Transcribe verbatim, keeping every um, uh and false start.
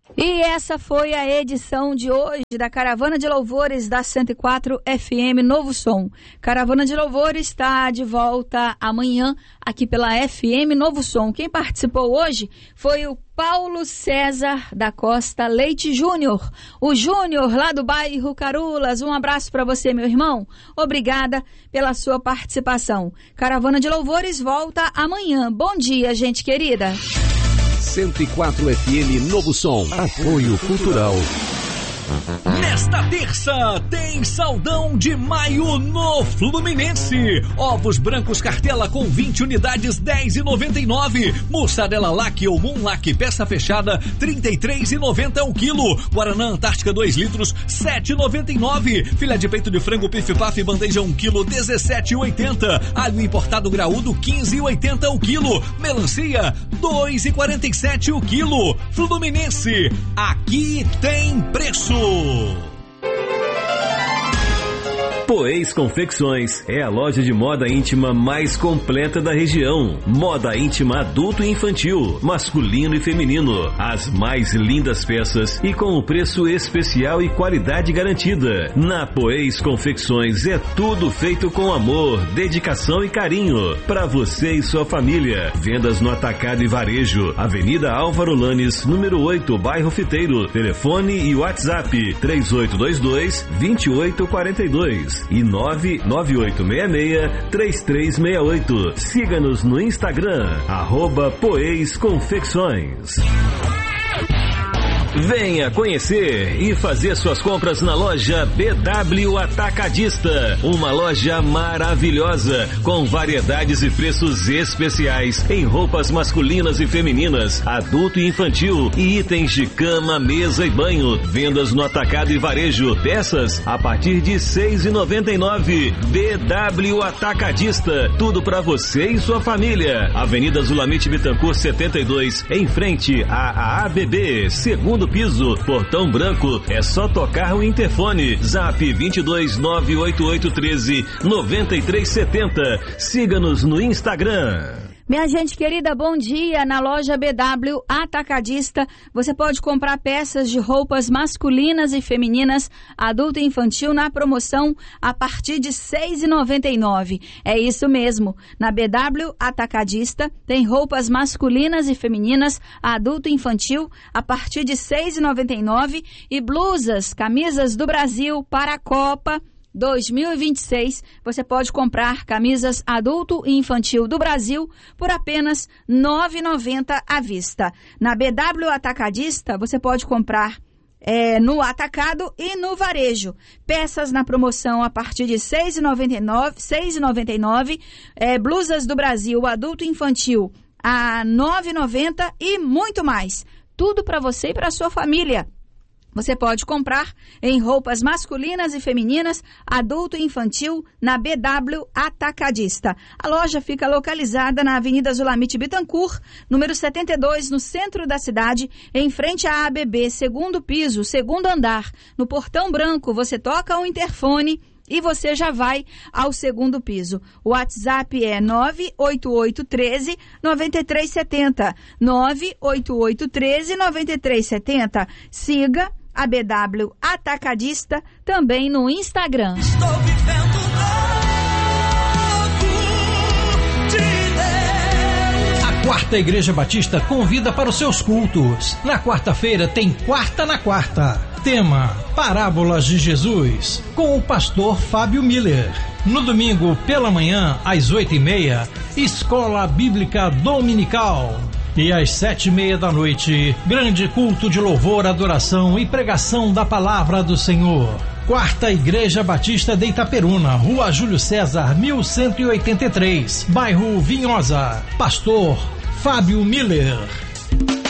E essa foi a edição de hoje da Caravana de Louvores da cento e quatro F M Novo Som. Caravana de Louvores está de volta amanhã aqui pela F M Novo Som. Quem participou hoje foi o Paulo César da Costa Leite Júnior. O Júnior lá do bairro Carulas. Um abraço para você, meu irmão. Obrigada pela sua participação. Caravana de Louvores volta amanhã. Bom dia, gente querida. cento e quatro F M Novo Som. Apoio Cultural. Nesta terça tem saldão de maio no Fluminense. Ovos brancos cartela com vinte unidades, dez reais e noventa e nove centavos. Mussarela Lac ou Moonlac peça fechada, trinta e três reais e noventa centavos o quilo. Guaraná Antártica dois litros, sete reais e noventa e nove centavos. Filé de peito de frango Pif Paf bandeja um quilo, dezessete reais e oitenta centavos. Alho importado graúdo, quinze reais e oitenta centavos o quilo. Melancia, dois reais e quarenta e sete centavos o quilo. Fluminense, aqui tem preço. Poês Confecções é a loja de moda íntima mais completa da região. Moda íntima adulto e infantil, masculino e feminino. As mais lindas peças e com o preço especial e qualidade garantida. Na Poês Confecções é tudo feito com amor, dedicação e carinho. Para você e sua família. Vendas no atacado e varejo. Avenida Álvaro Lanes, número oito, bairro Fiteiro. Telefone e WhatsApp três oito dois dois, dois oito quatro dois. E nove nove oito seis seis, três três seis oito. Siga-nos no Instagram, arroba Poês Confecções. Venha conhecer e fazer suas compras na loja B W Atacadista. Uma loja maravilhosa, com variedades e preços especiais em roupas masculinas e femininas, adulto e infantil e itens de cama, mesa e banho. Vendas no atacado e varejo. Peças a partir de seis reais e noventa e nove centavos. B W Atacadista. Tudo para você e sua família. Avenida Zulamite Bittencourt setenta e dois, em frente à A A B B, segundo piso, Portão Branco. É só tocar o interfone. Zap vinte e dois, nove oito oito, treze, noventa e três setenta. Siga-nos no Instagram. Minha gente querida, bom dia. Na loja B W Atacadista, você pode comprar peças de roupas masculinas e femininas, adulto e infantil, na promoção a partir de seis reais e noventa e nove centavos. É isso mesmo. Na B W Atacadista tem roupas masculinas e femininas, adulto e infantil, a partir de seis reais e noventa e nove centavos e blusas, camisas do Brasil para a Copa dois mil e vinte e seis, você pode comprar camisas adulto e infantil do Brasil por apenas nove reais e noventa centavos à vista. Na B W Atacadista, você pode comprar é, no atacado e no varejo. Peças na promoção a partir de seis reais e noventa e nove centavos, seis reais e noventa e nove centavos, é, blusas do Brasil adulto e infantil a nove reais e noventa centavos e muito mais. Tudo para você e para sua família. Você pode comprar em roupas masculinas e femininas, adulto e infantil, na B W Atacadista. A loja fica localizada na Avenida Zulamite Bittencourt, número setenta e dois, no centro da cidade, em frente à A B B, segundo piso, segundo andar. No Portão Branco, você toca o interfone e você já vai ao segundo piso. O WhatsApp é nove oito oito, um três, nove três sete zero. nove oito oito, um três, nove três sete zero. Siga a B W Atacadista também no Instagram. Estou vivendo novo de Deus. A Quarta Igreja Batista convida para os seus cultos. Na quarta-feira tem Quarta na Quarta. Tema: Parábolas de Jesus, com o pastor Fábio Miller. No domingo, pela manhã, às oito e meia, Escola Bíblica Dominical. E às sete e meia da noite, grande culto de louvor, adoração e pregação da palavra do Senhor. Quarta Igreja Batista de Itaperuna, Rua Júlio César, mil cento e oitenta e três, bairro Vinhosa. Pastor Fábio Miller.